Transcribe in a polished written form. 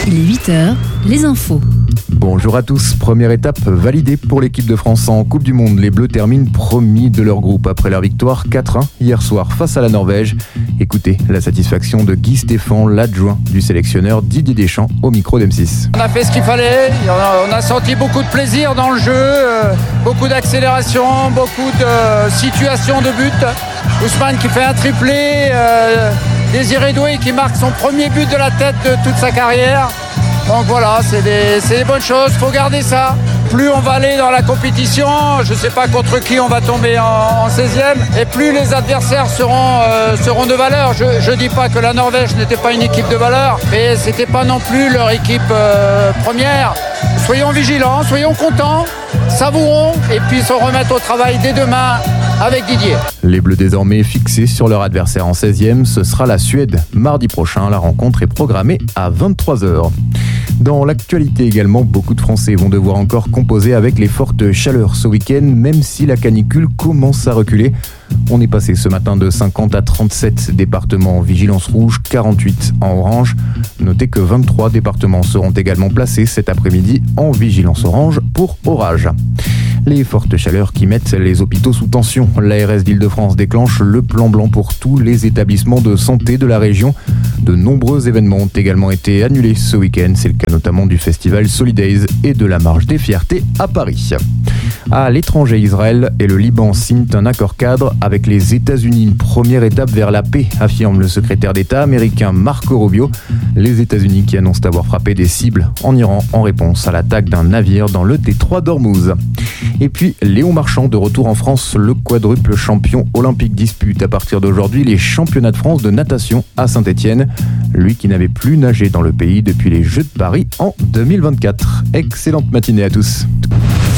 Il est 8h, les infos. Bonjour à tous, première étape validée pour l'équipe de France en Coupe du Monde. Les Bleus terminent premiers de leur groupe après leur victoire 4-1 hier soir face à la Norvège. Écoutez la satisfaction de Guy Stéphane, l'adjoint du sélectionneur Didier Deschamps au micro d'M6. On a fait ce qu'il fallait, on a senti beaucoup de plaisir dans le jeu, beaucoup d'accélération, beaucoup de situations de but. Ousmane qui fait un triplé, Désiré Doué qui marque son premier but de la tête de toute sa carrière. Donc voilà, c'est des bonnes choses, il faut garder ça. Plus on va aller dans la compétition, je ne sais pas contre qui on va tomber en 16e, et plus les adversaires seront de valeur. Je ne dis pas que la Norvège n'était pas une équipe de valeur, mais ce n'était pas non plus leur équipe première. Soyons vigilants, soyons contents, savourons, et puis se remettre au travail dès demain avec Didier. Les Bleus désormais fixés sur leur adversaire en 16e, ce sera la Suède. Mardi prochain, la rencontre est programmée à 23h. Dans l'actualité également, beaucoup de Français vont devoir encore composer avec les fortes chaleurs ce week-end, même si la canicule commence à reculer. On est passé ce matin de 50 à 37 départements en vigilance rouge, 48 en orange. Notez que 23 départements seront également placés cet après-midi en vigilance orange pour orage. Les fortes chaleurs qui mettent les hôpitaux sous tension. L'ARS d'Île-de-France déclenche le plan blanc pour tous les établissements de santé de la région. De nombreux événements ont également été annulés ce week-end. C'est le cas notamment du festival Solidays et de la Marche des Fiertés à Paris. À l'étranger, Israël et le Liban signent un accord cadre avec les États-Unis. Une première étape vers la paix, affirme le secrétaire d'État américain Marco Rubio. Les États-Unis qui annoncent avoir frappé des cibles en Iran en réponse à l'attaque d'un navire dans le détroit d'Ormuz. Et puis, Léon Marchand, de retour en France, le quadruple champion olympique dispute à partir d'aujourd'hui les championnats de France de natation à Saint-Étienne. Lui qui n'avait plus nagé dans le pays depuis les Jeux de Paris en 2024. Excellente matinée à tous.